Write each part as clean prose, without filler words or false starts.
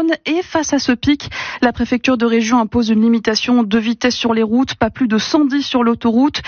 téléphones. Et face à ce pic, la préfecture de région impose une limitation de vitesse sur les routes, pas plus de 110 sur l'autoroute,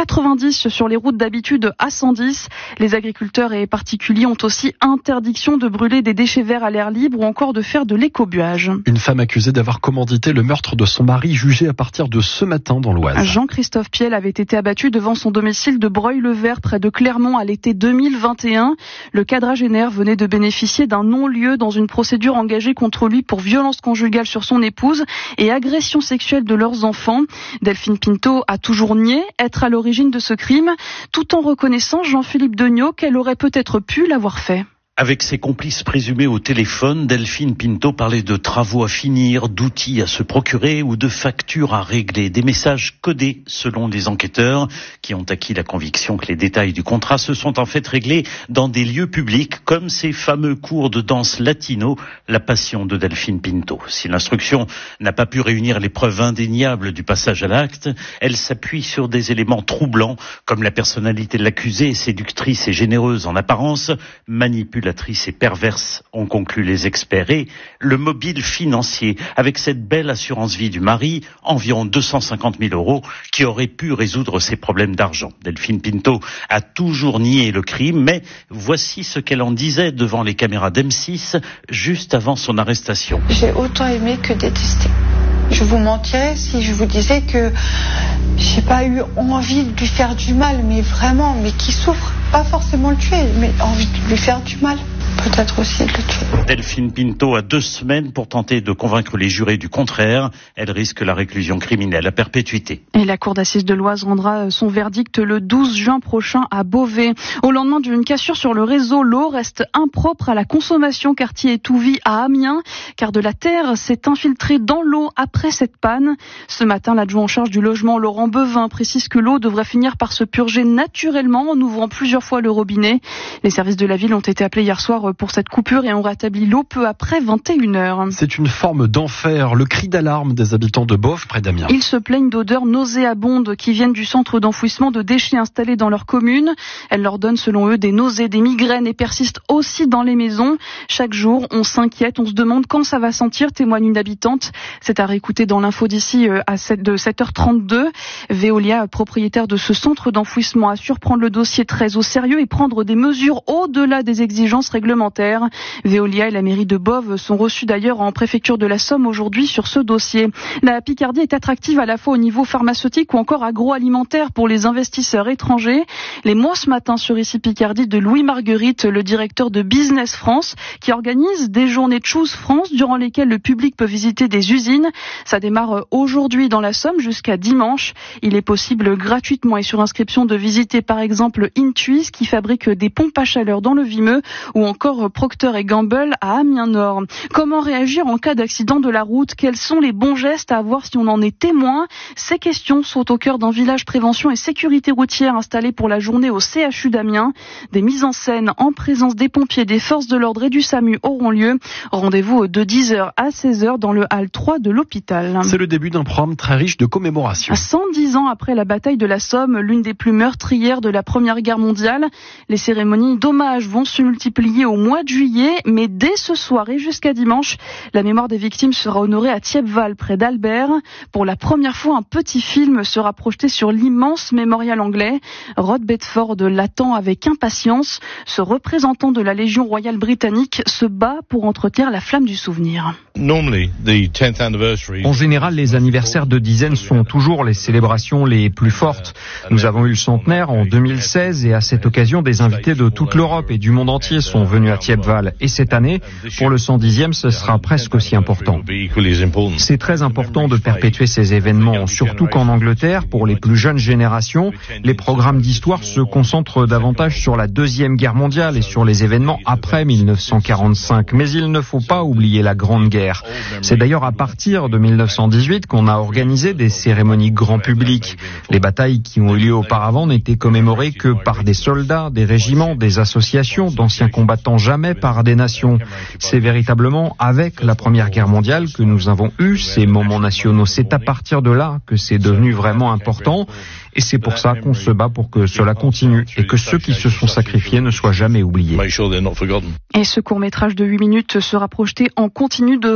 90 sur les routes d'habitude à 110. Les agriculteurs et particuliers ont aussi interdiction de brûler des déchets verts à l'air libre ou encore de faire de l'écobuage. Une femme accusée d'avoir commandité le meurtre de son mari, jugée à partir de ce matin dans l'Oise. Jean-Christophe Piel avait été abattu devant son domicile de Breuil-le-Vert près de Clermont à l'été 2021. Le quadragénaire venait de bénéficier d'un non-lieu dans une procédure engagée contre lui pour violence conjugale sur son épouse et agression sexuelle de leurs enfants. Delphine Pinto a toujours nié être à l'origine de ce crime, tout en reconnaissant Jean-Philippe Degnaud qu'elle aurait peut-être pu l'avoir fait. Avec ses complices présumés au téléphone, Delphine Pinto parlait de travaux à finir, d'outils à se procurer ou de factures à régler. Des messages codés selon les enquêteurs qui ont acquis la conviction que les détails du contrat se sont en fait réglés dans des lieux publics comme ces fameux cours de danse latino, la passion de Delphine Pinto. Si l'instruction n'a pas pu réunir les preuves indéniables du passage à l'acte, elle s'appuie sur des éléments troublants comme la personnalité de l'accusée, séductrice et généreuse en apparence, manipulatrice et perverse, ont conclu les experts, et le mobile financier, avec cette belle assurance vie du mari, environ 250 000 €, qui aurait pu résoudre ses problèmes d'argent. Delphine Pinto a toujours nié le crime, mais voici ce qu'elle en disait devant les caméras d'M6, juste avant son arrestation. J'ai autant aimé que détesté. Je vous mentirais si je vous disais que j'ai pas eu envie de lui faire du mal, mais vraiment, mais qui souffre. Pas forcément le tuer, mais envie de lui faire du mal. Peut-être aussi de le tuer. Delphine Pinto a 2 semaines pour tenter de convaincre les jurés du contraire. Elle risque la réclusion criminelle à perpétuité. Et la cour d'assises de l'Oise rendra son verdict le 12 juin prochain à Beauvais. Au lendemain d'une cassure sur le réseau, l'eau reste impropre à la consommation. Quartier Étouvie à Amiens, car de la terre s'est infiltrée dans l'eau après cette panne. Ce matin, l'adjoint en charge du logement, Laurent Bevin, précise que l'eau devrait finir par se purger naturellement en ouvrant plusieurs fois le robinet. Les services de la ville ont été appelés hier soir pour cette coupure et ont rétabli l'eau peu après 21h. C'est une forme d'enfer, le cri d'alarme des habitants de Beauvais près d'Amiens. Ils se plaignent d'odeurs nauséabondes qui viennent du centre d'enfouissement de déchets installé dans leur commune. Elles leur donnent selon eux des nausées, des migraines et persistent aussi dans les maisons. Chaque jour, on s'inquiète, on se demande quand ça va sentir, témoigne une habitante. C'est à réécouter dans l'info d'ici de 7h32. Veolia, propriétaire de ce centre d'enfouissement, assure prendre le dossier très au sérieux et prendre des mesures au-delà des exigences réglementaires. Veolia et la mairie de Beauvais sont reçus d'ailleurs en préfecture de la Somme aujourd'hui sur ce dossier. La Picardie est attractive à la fois au niveau pharmaceutique ou encore agroalimentaire pour les investisseurs étrangers. Les mots ce matin sur Ici Picardie de Louis Marguerite, le directeur de Business France, qui organise des journées Choose France durant lesquelles le public peut visiter des usines. Ça démarre aujourd'hui dans la Somme jusqu'à dimanche. Il est possible gratuitement et sur inscription de visiter par exemple Intuis qui fabrique des pompes à chaleur dans le Vimeux ou encore Procter & Gamble à Amiens Nord. Comment réagir en cas d'accident de la route? Quels sont les bons gestes à avoir si on en est témoin? Ces questions sont au cœur d'un village prévention et sécurité routière installé pour la journée au CHU d'Amiens. Des mises en scène en présence des pompiers, des forces de l'ordre et du SAMU auront lieu. Rendez-vous de 10h à 16h dans le hall 3 de l'hôpital. C'est le début d'un programme très riche de commémoration. 110 ans après la bataille de la Somme, l'une des plus meurtrières de la Première Guerre mondiale, les cérémonies d'hommage vont se multiplier au mois de juillet, mais dès ce soir et jusqu'à dimanche, la mémoire des victimes sera honorée à Thiepval, près d'Albert. Pour la première fois, un petit film sera projeté sur l'immense mémorial anglais. Rod Bedford l'attend avec impatience. Ce représentant de la Légion royale britannique se bat pour entretenir la flamme du souvenir. En général, les anniversaires de dizaines sont toujours les célébrations les plus fortes. Nous avons eu le centenaire en 2016 et à cette occasion, des invités de toute l'Europe et du monde entier sont venus à Thiepval. Et cette année, pour le 110e, ce sera presque aussi important. C'est très important de perpétuer ces événements, surtout qu'en Angleterre, pour les plus jeunes générations, les programmes d'histoire se concentrent davantage sur la Deuxième Guerre mondiale et sur les événements après 1945. Mais il ne faut pas oublier la Grande Guerre. C'est d'ailleurs à partir de 1918 qu'on a organisé des cérémonies grand public. Les batailles qui ont eu lieu auparavant n'étaient commémorées que par des soldats, des régiments, des associations d'anciens combattants, jamais par des nations. C'est véritablement avec la Première Guerre mondiale que nous avons eu ces moments nationaux. C'est à partir de là que c'est devenu vraiment important. Et c'est pour ça qu'on se bat pour que cela continue et que ceux qui se sont sacrifiés ne soient jamais oubliés. Et ce court-métrage de 8 minutes sera projeté en continu de